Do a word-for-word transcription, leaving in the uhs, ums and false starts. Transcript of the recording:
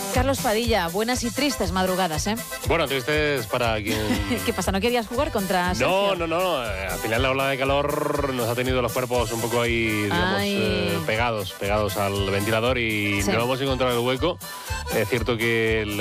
Carlos Padilla, buenas y tristes madrugadas, ¿eh? Bueno, tristes para quien... ¿Qué pasa? ¿No querías jugar contra Sergio? No, no, no. Al final la ola de calor nos ha tenido los cuerpos un poco ahí, digamos, eh, pegados, pegados al ventilador y Sí. no vamos a encontrar el hueco. Es cierto que... La